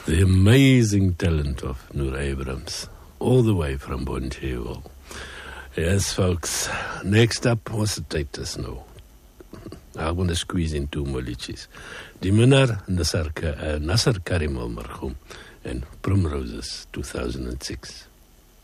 The amazing talent of Noor Abrams, all the way from Bonteheuwel. Yes, folks. Next up, what's the titus now? I want to squeeze in two more liedjies. Die minnaar, Nasser Karim al-Marhum, and Primroses, 2006.